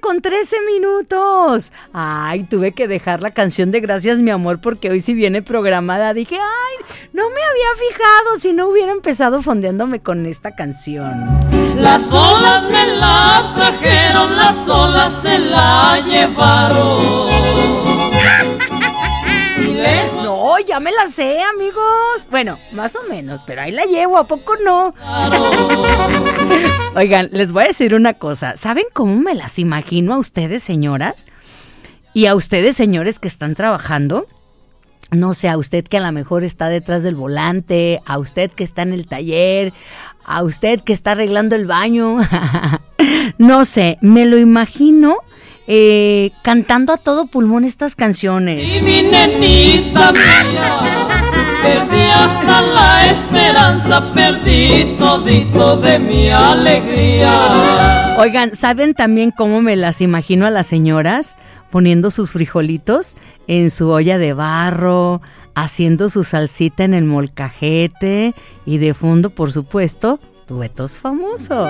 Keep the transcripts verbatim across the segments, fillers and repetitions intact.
con trece minutos. Ay, tuve que dejar la canción de Gracias, mi amor, porque hoy sí viene programada. Dije, ay, no me había fijado si no hubiera empezado fondeándome con esta canción. Las olas me la trajeron, las olas se la llevaron. No, ya me la sé, amigos. Bueno, más o menos, pero ahí la llevo, ¿a poco no? Oigan, les voy a decir una cosa. ¿Saben cómo me las imagino a ustedes, señoras? Y a ustedes, señores, que están trabajando. No sé, a usted que a lo mejor está detrás del volante, a usted que está en el taller, a usted que está arreglando el baño. No sé, me lo imagino eh, cantando a todo pulmón estas canciones. Y mi nenita mía, perdí hasta la esperanza, perdí todito de mi alegría. Oigan, ¿saben también cómo me las imagino a las señoras poniendo sus frijolitos en su olla de barro, haciendo su salsita en el molcajete y de fondo, por supuesto, duetos famosos?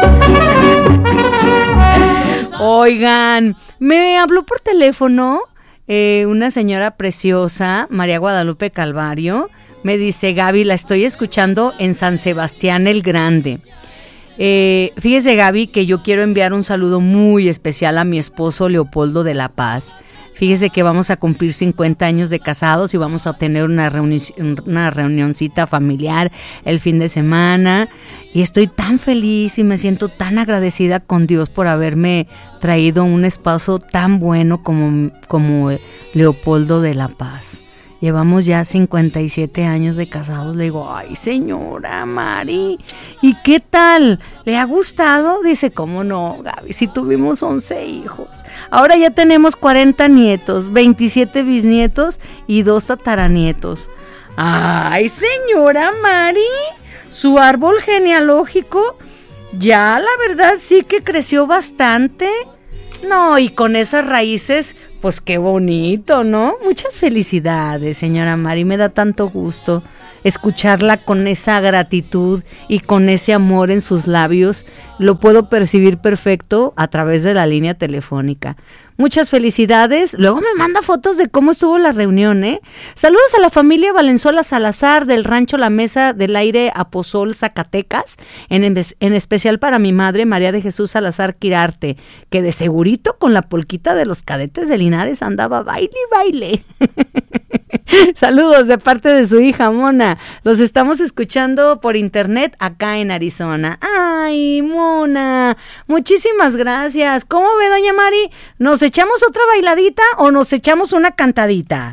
Oigan, me habló por teléfono eh, una señora preciosa, María Guadalupe Calvario. Me dice, Gaby, la estoy escuchando en San Sebastián el Grande. Eh, fíjese, Gaby, que yo quiero enviar un saludo muy especial a mi esposo Leopoldo de la Paz. Fíjese que vamos a cumplir cincuenta años de casados y vamos a tener una, reuni- una reunioncita familiar el fin de semana. Y estoy tan feliz y me siento tan agradecida con Dios por haberme traído un esposo tan bueno como, como Leopoldo de la Paz. Llevamos ya cincuenta y siete años de casados. Le digo, ay, señora Mari, ¿y qué tal? ¿Le ha gustado? Dice, ¿cómo no, Gaby? Si tuvimos once hijos. Ahora ya tenemos cuarenta nietos, veintisiete bisnietos y dos tataranietos. Ay, señora Mari, su árbol genealógico ya la verdad sí que creció bastante. No, y con esas raíces, pues qué bonito, ¿no? Muchas felicidades, señora Mari, me da tanto gusto escucharla con esa gratitud y con ese amor en sus labios. Lo puedo percibir perfecto a través de la línea telefónica. Muchas felicidades. Luego me manda fotos de cómo estuvo la reunión, ¿eh? Saludos a la familia Valenzuela Salazar del rancho La Mesa del Aire, Aposol, Zacatecas. En, en especial para mi madre, María de Jesús Salazar Quirarte, que de segurito con la polquita de los Cadetes de Linares andaba baile y baile. Saludos de parte de su hija Mona. Los estamos escuchando por internet acá en Arizona. Ay, Mona, muchísimas gracias. ¿Cómo ve, doña Mari? ¿Nos echamos otra bailadita o nos echamos una cantadita?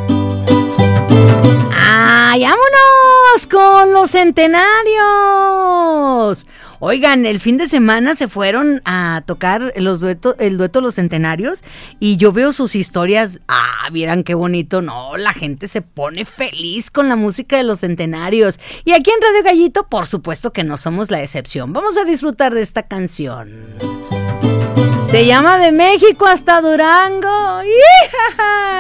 ¡Ay, vámonos con los centenarios! Oigan, el fin de semana se fueron a tocar los duetos, el dueto Los Centenarios y yo veo sus historias. Ah, vieran qué bonito, no, la gente se pone feliz con la música de Los Centenarios. Y aquí en Radio Gallito, por supuesto que no somos la excepción. Vamos a disfrutar de esta canción. Se llama De México hasta Durango. ¡Ijaja!